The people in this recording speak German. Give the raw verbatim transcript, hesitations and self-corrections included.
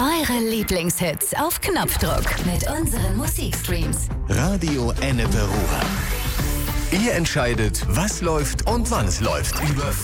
Eure Lieblingshits auf Knopfdruck mit unseren Musikstreams. Radio Ennepe Ruhr. Ihr entscheidet, was läuft und wann es läuft. Über